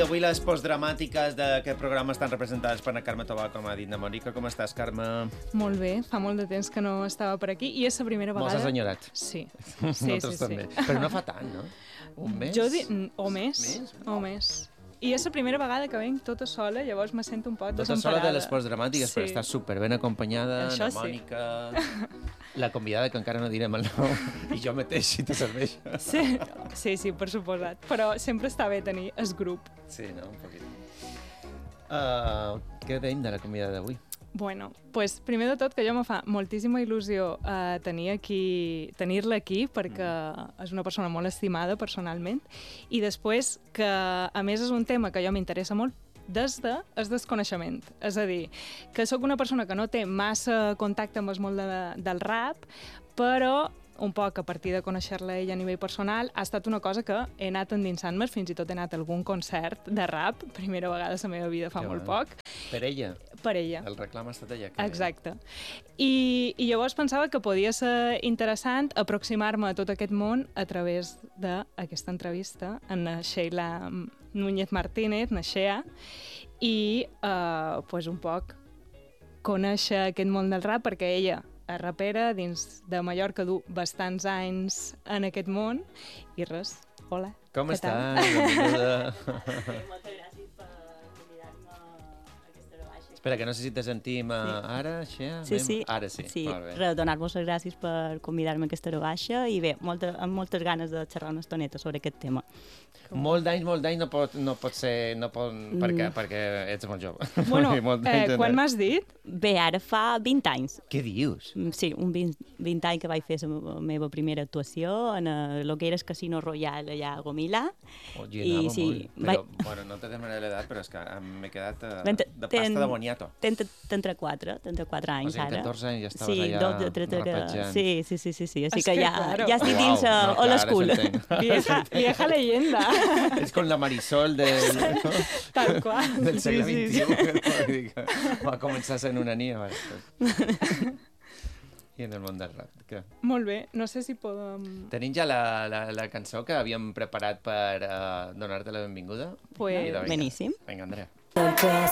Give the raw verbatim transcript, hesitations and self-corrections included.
avui les postdramàtiques d'aquest programa estan representades per la Carme Tobà, com ha dit la Mònica. Com estàs, Carme? Molt bé, fa molt de temps que no estava per aquí i és la primera vegada... Molts has enyorat. Sí, sí, Nosaltres sí, també. sí. Però no fa tant, no? Un mes? Jo di... O més, Més? o més. I és la primera vegada que venc tota sola, llavors me sento un poc Tota desemparada. sola de les postdramàtiques, Sí. però estàs superben acompanyada, Això la sí. Mònica, la convidada, que encara no direm el nom, i jo mateix, si te serveix. Sí, sí, sí, per suposat. Però sempre està bé tenir el grup. Sí, no? Un poquet. Uh, què deim de la convidada d'avui? Bueno, pues primer de tot que jo me fa moltíssima il·lusió uh, tenir aquí, tenir-la aquí perquè mm. és una persona molt estimada personalment i després que a més és un tema que jo m'interessa molt des de el desconeixement. És a dir, que sóc una persona que no té massa contacte amb el món de, del rap, però un poc a partir de conèixer-la ella a nivell personal, ha estat una cosa que he anat endinsant-me, fins i tot he anat a algun concert de rap, primera vegada a la meva vida fa Que molt bona. poc. Per ella? Per ella. El reclam ha estat ella. Que... Exacte. I, I llavors pensava que podia ser interessant aproximar-me a tot aquest món a través d'aquesta entrevista en la Sheila Núñez Martínez, na Shea, i eh, pues un poc conèixer aquest món del rap, perquè ella és rapera dins de Mallorca, du bastants anys en aquest món, i res, hola. Com què estàs? tal? Benvinguda. Moltes gràcies per convidar-me a aquesta hora baixa. Espera, que no sé si te sentim sí. ara, Xea? Sí, sí. Ara sí, sí. molt bé. Re, donar-vos les gràcies per convidar-me a aquesta hora baixa i bé, molta, amb moltes ganes de xerrar una estoneta sobre aquest tema. Molt d'anys, molt d'anys no pot, no pot ser... No pot, Mm. per què? Perquè ets molt jove. Bueno, Molt eh, d'anys, quan no. m'has dit? Bé, ara fa vint anys. Què dius? Mm, Sí, un vint, vint anys que vaig fer la meva primera actuació en el que era el Casino Royal allà a Gomila. Oh, jo hi anava sí, molt. Però, vaig- bueno, no te demanaré l'edat, però és que m'he quedat uh, Ben- de pasta ten- de boniato. Tens quatre, tens quatre anys O sigui, ara. catorze anys ja estaves sí, allà dotze, tretze, rapejant. Sí, sí, sí, sí, sí. Així És que, que, ja, claro. ja estic Uau, dins no, uh, clar, old ara school. s'entén. Vieja, vieja leyenda. És com la Marisol del, Tal qual. del segle Sí, sí, vint-i-u, que va començar sent una nia. Va, I en el món del rap. Que... Molt bé, no sé si podem... Tenim ja la, la, la cançó que havíem preparat per uh, donar-te la benvinguda. Pues- Idò, vinga. Beníssim. Vinga, Andrea.